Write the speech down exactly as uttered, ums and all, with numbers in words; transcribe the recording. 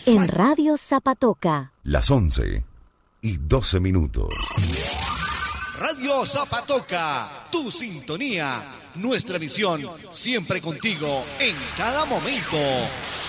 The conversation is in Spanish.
En Radio Zapatoca. Las once y doce minutos. Radio Zapatoca, tu sintonía, nuestra misión, siempre contigo en cada momento.